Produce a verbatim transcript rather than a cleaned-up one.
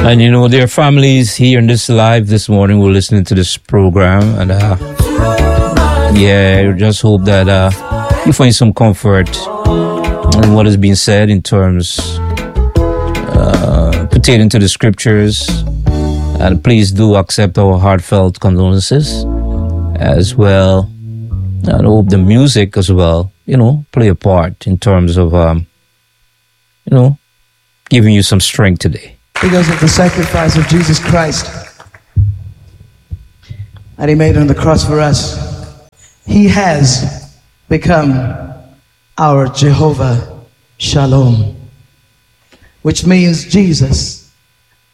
And you know, there are families here in this live this morning who are listening to this program. And uh, yeah, I just hope that uh, you find some comfort in what is being said in terms uh, pertaining to the scriptures. And please do accept our heartfelt condolences as well. And I hope the music as well, you know, play a part in terms of, um, you know, giving you some strength today. Because of the sacrifice of Jesus Christ that he made on the cross for us, he has become our Jehovah Shalom, which means Jesus